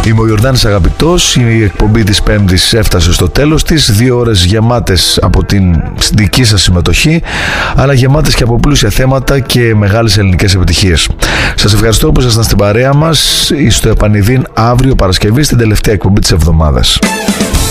Είμαι ο Ιορδάνης Αγαπητός. Η εκπομπή της Πέμπτης έφτασε στο τέλος της. 2 ώρες γεμάτες από την δική σας συμμετοχή, αλλά γεμάτες και από πλούσια θέματα και μεγάλες ελληνικές επιτυχίες. Σας ευχαριστώ που ήσασταν στην παρέα μας. Στο επανειδήν αύριο Παρασκευή, στην τελευταία εκπομπή της εβδομάδας.